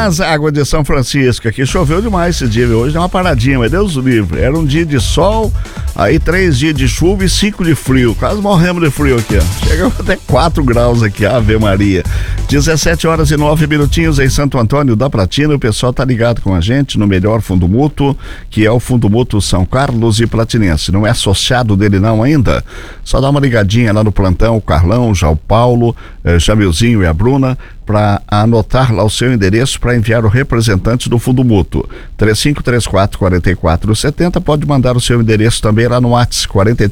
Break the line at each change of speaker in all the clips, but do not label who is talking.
As águas de São Francisco, aqui choveu demais esse dia, hoje deu uma paradinha, mas Deus o livre, era um dia de sol, aí 3 dias de chuva e 5 de frio, quase morremos de frio aqui, ó. Chegamos até 4 graus aqui, Ave Maria. 17 horas e 9 minutinhos em Santo Antônio da Platina, o pessoal tá ligado com a gente no melhor fundo mútuo, que é o Fundo Mútuo São Carlos e Platinense. Não é associado dele não ainda? Só dá uma ligadinha lá no plantão, o Carlão, já o Paulo, Jamilzinho e a Bruna, para anotar lá o seu endereço para enviar o representante do Fundo Mútuo. 3534-4470, pode mandar o seu endereço também lá no WhatsApp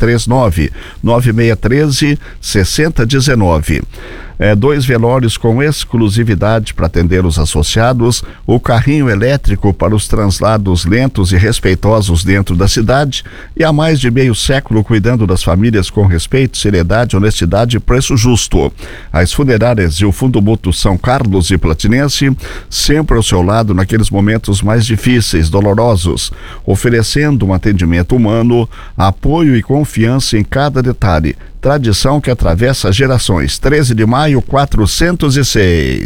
439-9613-6019. 2 velórios com exclusividade para atender os associados, o carrinho elétrico para os translados lentos e respeitosos dentro da cidade, e há mais de meio século cuidando das famílias com respeito, seriedade, honestidade e preço justo. As funerárias e o Fundo Mútuo São Carlos e Platinense, sempre ao seu lado naqueles momentos mais difíceis, dolorosos, oferecendo um atendimento humano, apoio e confiança em cada detalhe. Tradição que atravessa gerações. 13 de maio, 406.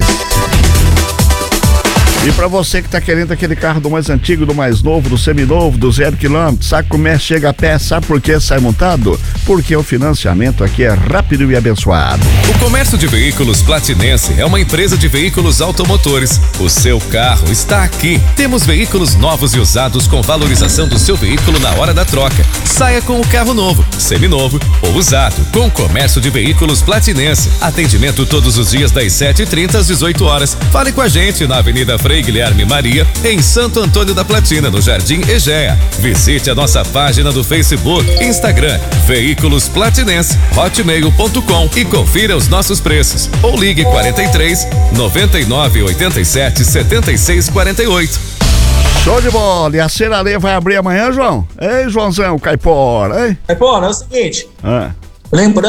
E para você que tá querendo aquele carro do mais antigo, do mais novo, do seminovo, do 0 km, sabe como é? Chega a pé, sabe por que sai montado? Porque o financiamento aqui é rápido e abençoado.
O Comércio de Veículos Platinense é uma empresa de veículos automotores. O seu carro está aqui. Temos veículos novos e usados com valorização do seu veículo na hora da troca. Saia com o carro novo, seminovo ou usado, com o Comércio de Veículos Platinense. Atendimento todos os dias das 7h30 às 18 horas. Fale com a gente na Avenida Frei Guilherme Maria, em Santo Antônio da Platina, no Jardim Egea. Visite a nossa página do Facebook, Instagram, Veículos Platinense, hotmail.com e confira os nossos preços. Ou ligue 43 99 87 76 48.
Show de bola! E a Ceralê vai abrir amanhã, João? Ei, Joãozão, Caipora, hein?
Caipora, é o seguinte.
Ah.
Lembrando